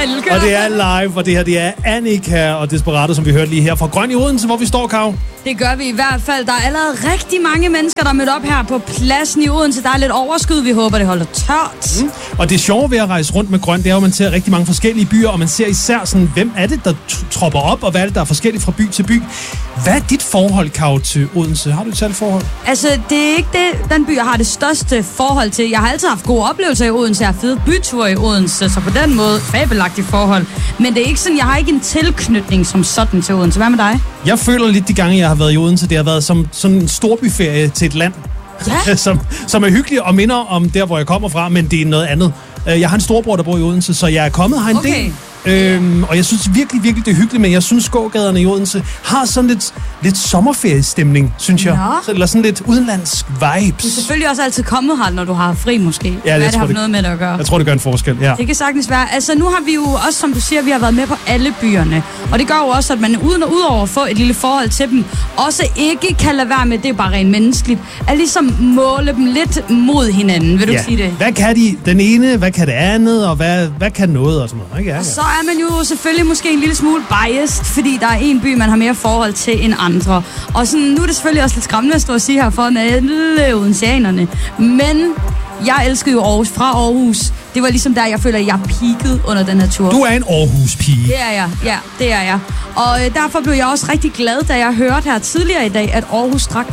elsker. Og det er live, og det her, det er Annika og Desperado, som vi hørte lige her fra Grøn i Odense, hvor vi står, Kav. Det gør vi i hvert fald. Der er allerede rigtig mange mennesker, der er mødt op her på pladsen i Odense. Der er lidt overskud. Vi håber, det holder tørt. Og det sjove ved at rejse rundt med Grøn, det er jo, at man ser rigtig mange forskellige byer, og man ser især sådan, hvem er det, der tropper op, og hvad er det, der er forskelligt fra by til by. Hvad er dit forhold, Kav, til Odense? Har du et særligt forhold? Altså, det er ikke den by, jeg har det største forhold til. Jeg har altid haft gode oplevelser i Odense. Jeg har fede byture i Odense, så på den måde fabelagtigt forhold. Men det er ikke sådan, jeg har ikke en tilknytning som sådan til Odense. Hvad med dig? Jeg føler lidt de gange, jeg har været i Odense, det har været som sådan en storbyferie til et land. Ja. som er hyggelig og minder om der, hvor jeg kommer fra, men det er noget andet. Jeg har en storbror, der bor i Odense, så jeg er kommet her en del. Og jeg synes virkelig, det er hyggeligt, men jeg synes, gågaderne i Odense har sådan lidt sommerferiestemning, synes jeg. Nå. Eller sådan lidt udenlandsk vibes. Du er selvfølgelig også altid kommet her, når du har fri, måske. Ja, Hvad det har noget med det at gøre? Jeg tror, det gør en forskel, ja. Det kan sagtens være. Altså, nu har vi jo også, som du siger, vi har været med på alle byerne. Og det gør jo også, at man udover at få et lille forhold til dem, også ikke kan lade være med, det er bare rent menneskeligt, at ligesom måle dem lidt mod hinanden. Vil du sige det? Hvad kan den ene, hvad kan det andet, og hvad kan noget og sådan noget, ikke? Ja. Og så er man jo selvfølgelig måske en lille smule biased, fordi der er en by, man har mere forhold til end andre. Og sådan, nu er det selvfølgelig også lidt skræmmende at stå og sige her foran alle odenseanerne. Men jeg elskede jo Aarhus fra Aarhus. Det var ligesom der, jeg føler, at jeg peakede under den her tur. Du er en Aarhus-pige. Det er jeg, ja, det er jeg. Og derfor blev jeg også rigtig glad, da jeg hørte her tidligere i dag, at Aarhus drak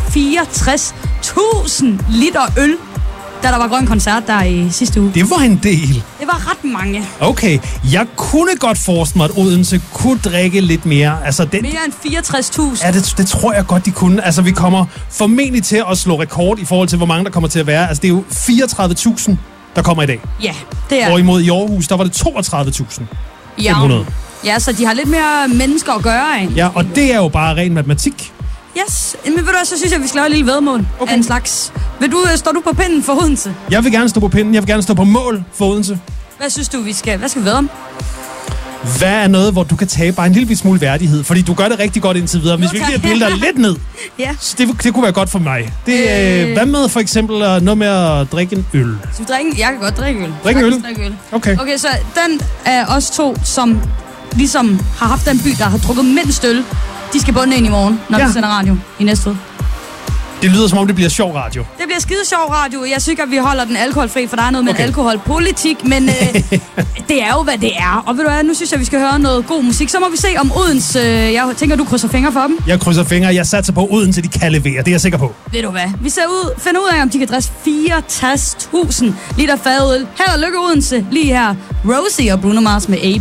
64.000 liter øl, da der var grøn koncert der i sidste uge. Det var en del. Det var ret mange. Okay, jeg kunne godt forestille mig, at Odense kunne drikke lidt mere. Altså, Mere end 64.000. Ja, det tror jeg godt, de kunne. Altså, vi kommer formentlig til at slå rekord i forhold til, hvor mange der kommer til at være. Altså, det er jo 34.000, der kommer i dag. Ja, det er. Hvorimod i Aarhus, der var det 32.500. Ja, så de har lidt mere mennesker at gøre af. Ja, og det er jo bare ren matematik. Yes, men ved du hvad, så synes jeg, vi skal lave et lille væddemål af en slags. Står du på pinden for Odense? Jeg vil gerne stå på pinden. Jeg vil gerne stå på mål for Odense. Hvad synes du, hvad skal vi vædde om? Hvad er noget, hvor du kan tabe bare en lille smule værdighed? Fordi du gør det rigtig godt indtil videre. Hvis vi kan pille dig lidt ned, så det kunne være godt for mig. Hvad med for eksempel noget med at drikke en øl? Jeg kan godt drikke øl. Drikke øl? Okay, så den er os to, som ligesom har haft den by, der har drukket mindst øl. De skal bunde ind i morgen, når vi sender radio i Næstved. Det lyder som om, det bliver sjov radio. Det bliver skide sjov radio. Jeg synes, at vi holder den alkoholfri, for der er noget med alkoholpolitik, men det er jo, hvad det er. Og ved du hvad, nu synes jeg, vi skal høre noget god musik. Så må vi se om Odense. Jeg tænker, du krydser fingre for dem. Jeg krydser fingre. Jeg satser på Odense, de kan levere. Det er jeg sikker på. Ved du hvad? Vi finder ud af, om de kan dresse 64.000 liter fadøl. Held og lykke Odense. Lige her. Rosie og Bruno Mars med AB.